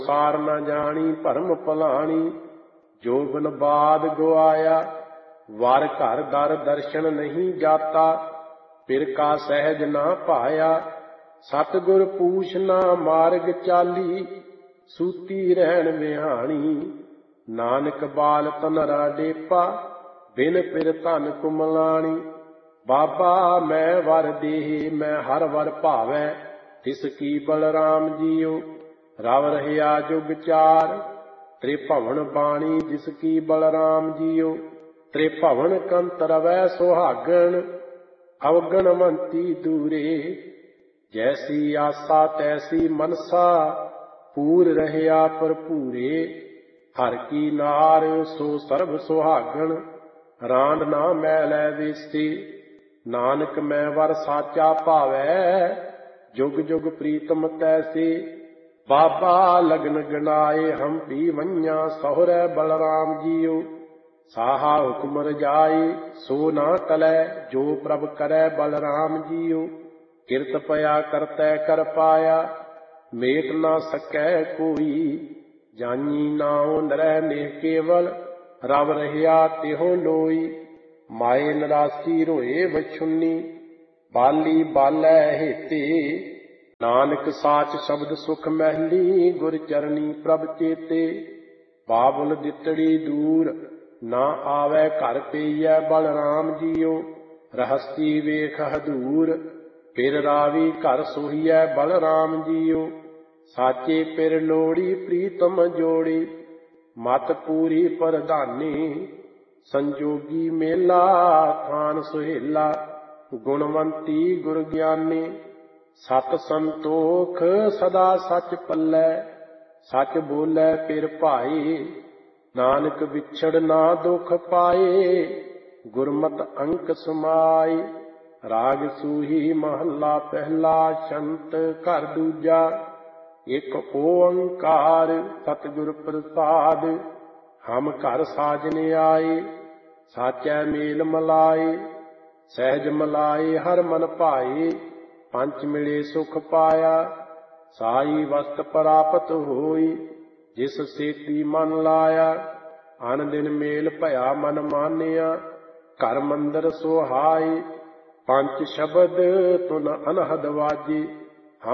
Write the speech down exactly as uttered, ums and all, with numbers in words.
ਸਾਰ ਨਾ ਜਾਣੀ ਭਰਮ ਭਲਾਣੀ, ਜੋਬਨ ਬਾਦ ਗਵਾਇਆ। ਵਰ ਘਰ ਦਰ ਦਰਸ਼ਨ ਨਹੀਂ ਜਾਤਾ, ਫਿਰ ਕਾ ਸਹਿਜ ਨਾ ਭਾਇਆ। ਸਤਿਗੁਰ ਪੂਛ ਨਾ ਮਾਰਗ ਚਾਲੀ, ਸੂਤੀ ਰਹਿਣ ਵਿਹਾਣੀ। ਨਾਨਕ ਬਾਲ ਤਨਰਾ ਡੇਪਾ, ਬਿਨ ਫਿਰ ਧਨ ਕੁਮਲਾਣੀ। ਬਾਬਾ ਮੈਂ ਵਰ ਦੇਹ ਮੈਂ ਹਰ ਵਰ ਭਾਵੈ, ਤਿਸ ਕੀ ਬਲਰਾਮ ਜੀਓ। ਰਵ ਰਹਿਆ ਜੁਗ ਚਾਰ, ਤ੍ਰਿਭਵਨ ਬਾਣੀ ਜਿਸ ਕੀ ਬਲਰਾਮ ਜੀਓ। ਤ੍ਰਿਭਵਨ ਕੰਤ ਰਵੈ ਸੁਹਾਗਣ, ਅਵਗਣਵੰਤੀ ਦੂਰੇ। ਜੈਸੀ ਆਸਾ ਤੈਸੀ ਮਨਸਾ, ਪੂਰ ਰਹਿਆ ਭਰਪੂਰੇ। ਹਰ ਕੀ ਨਾਰ ਸੋ ਸਰਬ ਸੁਹਾਗਣ, ਰਾਂਡ ਨਾ ਮੈਲੈ ਵੇਸੀ। ਨਾਨਕ ਮੈਂ ਵਰ ਸਾਚਾ ਭਾਵੈ, ਜੁਗ ਜੁਗ ਪ੍ਰੀਤਮ ਤੈਸੇ। ਬਾਬਾ ਲਗਨ ਗਨਾਏ ਹੰਪੀ ਵੰਝਾਂ, ਸਹੁਰੈ ਬਲਰਾਮ ਜੀਓ। ਸਾਹਾ ਹੁਕਮ ਰਜਾਈ ਸੋ ਨਾ ਟਲੈ, ਜੋ ਪ੍ਰਭ ਕਰੈ ਬਲਰਾਮ ਜੀਓ। ਕਿਰਤ ਪਿਆ ਕਰਤੈ ਕਰ ਪਾਇਆ, ਮੇਟ ਨਾ ਸਕੈ ਕੋਈ। ਜਾਨੀ ਨਾਉ ਨਰੈ ਨੇ ਕੇਵਲ, ਰਵ ਰਹਿਆ ਤਿਹੁ ਲੋਈ। ਮਾਏ ਨਰਾਸੀ ਰੋਏ ਵਛੁੰਨੀ, ਬਾਲੀ ਬਾਲੈ ਹੇਤੇ। ਨਾਨਕ ਸਾਚ ਸ਼ਬਦ ਸੁਖ ਮਹਿਲੀ, ਗੁਰ ਚਰਨੀ ਪ੍ਰਭ ਚੇਤੇ। ਬਾਬੁਲ ਦਿਤੜੀ ਦੂਰ, ਨਾ ਆਵੈ ਘਰ ਪਈਐ ਬਲਰਾਮ ਜੀਓ। ਰਹਸਤੀ ਵੇਖ ਹਦੂਰ, ਫਿਰ ਰਾਵੀ ਘਰ ਸੋਹੀਐ ਬਲਰਾਮ ਜੀਓ। ਸਾਚੇ ਪਿਰ ਲੋੜੀ ਪ੍ਰੀਤਮ ਜੋੜੀ, ਮਤ ਪੂਰੀ ਪ੍ਰਧਾਨੀ। ਸੰਜੋਗੀ ਮੇਲਾ ਖਾਨ ਸੁਹੇਲਾ, ਗੁਣਵੰਤੀ ਗੁਰ ਗਿਆਨੀ। ਸਤ ਸੰਤੋਖ ਸਦਾ ਸੱਚ ਪੱਲੈ, ਸੱਚ ਬੋਲੇ ਫਿਰ ਭਾਈ। ਨਾਨਕ ਵਿਛੜ ਨਾ ਦੁਖ ਪਾਏ, ਗੁਰਮਤਿ ਅੰਕ ਸਮਾਈ। ਰਾਗ ਸੂਹੀ ਮਹੱਲਾ ਪਹਿਲਾ, ਛੰਤ ਘਰ ਦੂਜਾ। ਇਕ ਓੰਕਾਰ ਸਤਿਗੁਰ ਪ੍ਰਸਾਦਿ, ਹਮ ਘਰ ਸਾਜਨ ਆਏ। ਸਾਚੈ ਮੇਲ ਮਲਾਏ, ਸਹਿਜ ਮਲਾਏ ਹਰ ਮਨ ਭਾਏ। ਪੰਚ ਮਿਲੇ ਸੁਖ ਪਾਇਆ, ਸਾਈ ਵਸਤ ਪ੍ਰਾਪਤ ਹੋਈ। ਜਿਸ ਸੇਤੀ ਮਨ ਲਾਇਆ, ਅਨ ਦਿਨ ਮੇਲ ਭਇਆ ਮਨ ਮਾਨਿਆ। ਘਰ ਮੰਦਰ ਸੁਹਾਈ, ਪੰਚ ਸ਼ਬਦ ਤੁਨ ਅਨਹਦ ਵਾਜੇ।